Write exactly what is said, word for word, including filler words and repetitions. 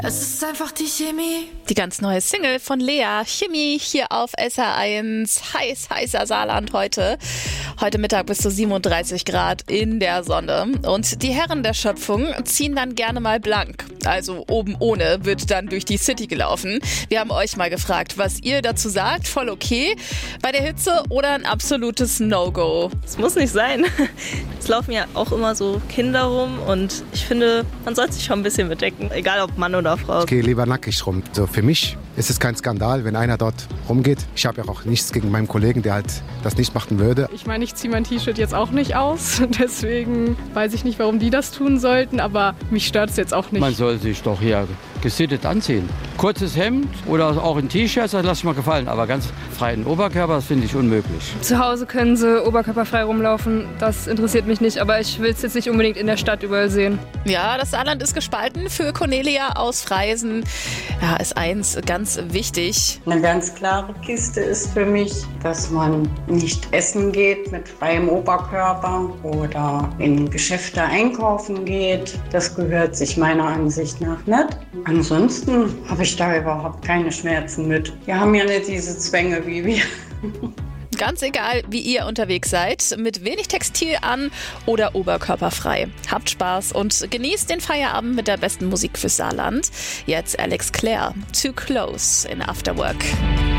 Es ist einfach die Chemie. Die ganz neue Single von Lea, Chemie, hier auf S R eins. Heiß, heißer Saarland heute. Heute Mittag bis zu siebenunddreißig Grad in der Sonne. Und die Herren der Schöpfung ziehen dann gerne mal blank. Also oben ohne wird dann durch die City gelaufen. Wir haben euch mal gefragt, was ihr dazu sagt. Voll okay bei der Hitze oder ein absolutes No-Go? Es muss nicht sein. Es laufen ja auch immer so Kinder rum und ich finde, man sollte sich schon ein bisschen bedecken, egal ob Mann oder Frau. Ich gehe lieber nackig rum. So, für mich ist es kein Skandal, wenn einer dort rumgeht. Ich habe ja auch nichts gegen meinen Kollegen, der halt das nicht machen würde. Ich meine, ich ziehe mein T-Shirt jetzt auch nicht aus, deswegen weiß ich nicht, warum die das tun sollten, aber mich stört es jetzt auch nicht. Man soll sich doch hier gesittet anziehen. Kurzes Hemd oder auch ein T-Shirt, das lasse ich mal gefallen, aber ganz freien Oberkörper, das finde ich unmöglich. Zu Hause können sie oberkörperfrei rumlaufen, das interessiert mich nicht, aber ich will es jetzt nicht unbedingt in der Stadt überall sehen. Ja, das Saarland ist gespalten. Für Cornelia aus Freisen ja, ist eins ganz wichtig. Eine ganz klare Kiste ist für mich, dass man nicht essen geht mit freiem Oberkörper oder in Geschäfte einkaufen geht. Das gehört sich meiner Ansicht nach nicht. Ansonsten habe ich da überhaupt keine Schmerzen mit. Wir haben ja nicht diese Zwänge wie wir. Ganz egal, wie ihr unterwegs seid, mit wenig Textil an oder oberkörperfrei. Habt Spaß und genießt den Feierabend mit der besten Musik fürs Saarland. Jetzt Alex Clare, Too Close in After Work.